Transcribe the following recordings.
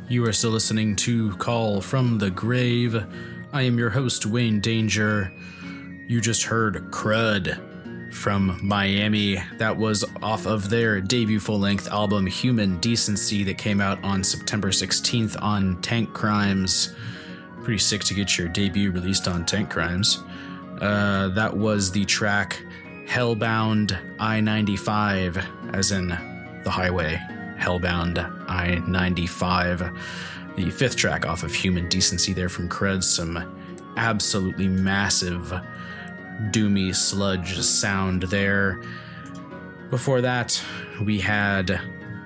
You are still listening to Call from the Grave. I am your host, Wayne Danger. You just heard Crud from Miami. That was off of their debut full-length album, Human Decency, that came out on September 16th on Tank Crimes. Pretty sick to get your debut released on Tank Crimes. That was the track Hellbound I-95, as in the highway. Hellbound I-95. The fifth track off of Human Decency there from Crud. Some absolutely massive doomy sludge sound there. Before that, we had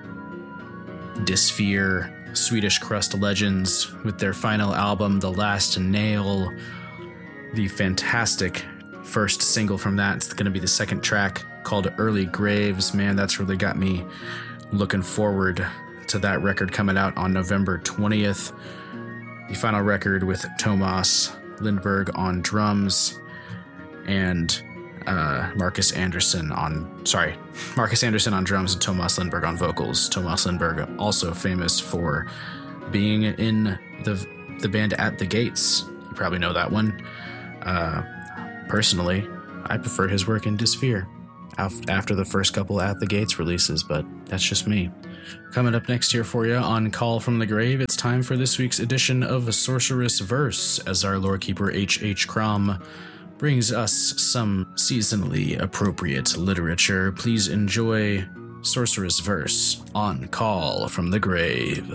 Dysphere, Swedish crust legends, with their final album, The Last Nail. The fantastic first single from that. It's going to be the second track, called Early Graves. Man, that's really got me looking forward to that record coming out on November 20th. The final record with Thomas Lindberg on drums and Marcus Anderson on drums and Thomas Lindberg on vocals. Thomas Lindberg, also famous for being in the band At the Gates. You probably know that one. Personally, I prefer his work in Dysphere after the first couple At the Gates releases, but that's just me. Coming up next here for you on Call from the Grave, it's time for this week's edition of Sorcerous Verse, as our lorekeeper H.H. Crom brings us some seasonally appropriate literature. Please enjoy Sorcerous Verse on Call from the Grave.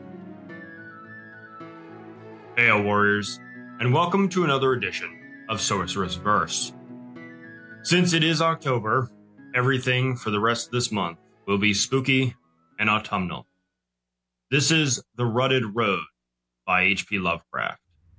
Hail, warriors, and welcome to another edition of Sorcerous Verse. Since it is October, everything for the rest of this month will be spooky and autumnal. This is The Rutted Road by H.P. Lovecraft.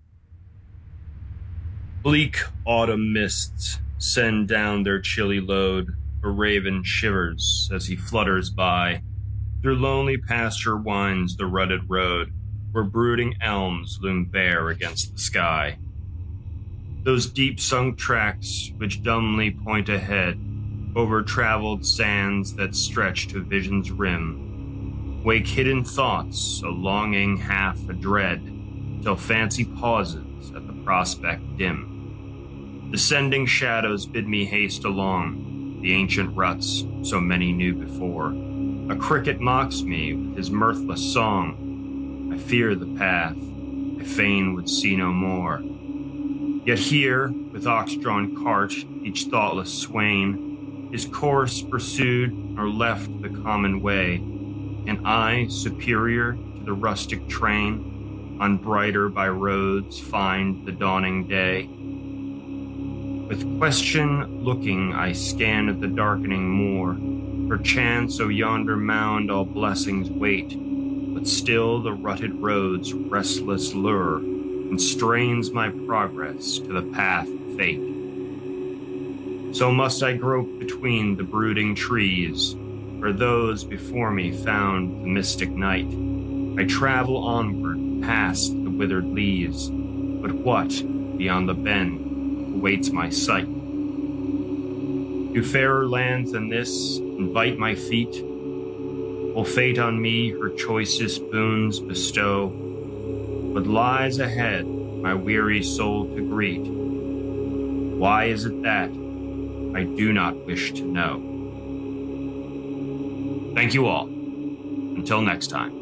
Bleak autumn mists send down their chilly load. A raven shivers as he flutters by. Through lonely pasture winds the rutted road, where brooding elms loom bare against the sky. Those deep-sunk tracks which dumbly point ahead over traveled sands that stretch to vision's rim, wake hidden thoughts, a longing, half a dread, till fancy pauses at the prospect dim. Descending shadows bid me haste along the ancient ruts so many knew before. A cricket mocks me with his mirthless song. I fear the path I fain would see no more. Yet here, with ox-drawn cart, each thoughtless swain, his course pursued nor left the common way, and I, superior to the rustic train, on brighter by roads find the dawning day. With question looking, I scan the darkening moor. Perchance, o yonder mound all blessings wait, but still the rutted road's restless lure constrains my progress to the path of fate. So must I grope between the brooding trees, where those before me found the mystic night. I travel onward past the withered leaves, but what beyond the bend awaits my sight? Do fairer lands than this invite my feet? Will fate on me her choicest boons bestow? What lies ahead my weary soul to greet? Why is it that I do not wish to know? Thank you all. Until next time.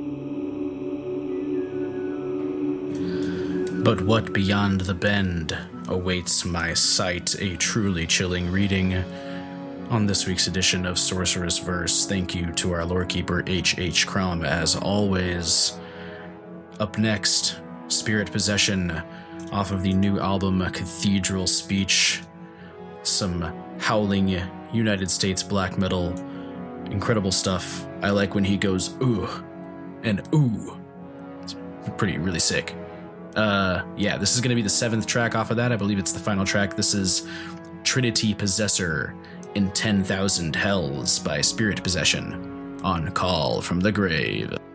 But what beyond the bend awaits my sight? A truly chilling reading on this week's edition of Sorcerous Verse. Thank you to our lorekeeper H.H. Crom, as always. Up next, Spirit Possession, off of the new album Cathedral Speech. Some howling United States black metal. Incredible stuff. I like when he goes ooh and ooh. It's really sick. This is going to be the seventh track off of that. I believe it's the final track. This is Trinity Possessor in 10,000 Hells by Spirit Possession on Call from the Grave.